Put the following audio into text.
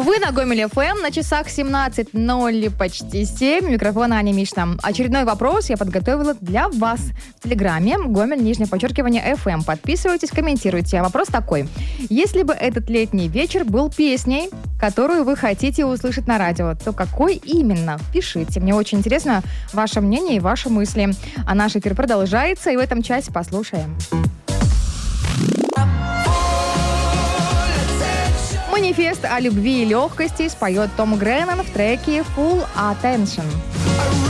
Вы на Гомель ФМ, на часах 17:00, почти 7. Микрофон Аня Мишна. Очередной вопрос я подготовила для вас. В Телеграме Гомель, _ ФМ. Подписывайтесь, комментируйте. Вопрос такой. Если бы этот летний вечер был песней, которую вы хотите услышать на радио, то какой именно? Пишите. Мне очень интересно ваше мнение и ваши мысли. А наш эфир продолжается, и в этом часе послушаем. «Манифест о любви и легкости» споет Том Греннон в треке «Full Attention».